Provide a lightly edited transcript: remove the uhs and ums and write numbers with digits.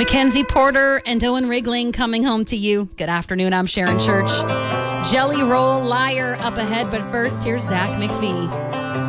Mackenzie Porter and Owen Rigling coming home to you. Good afternoon. I'm Sharon Church. Jelly Roll Liar up ahead, but first, here's Zach McPhee.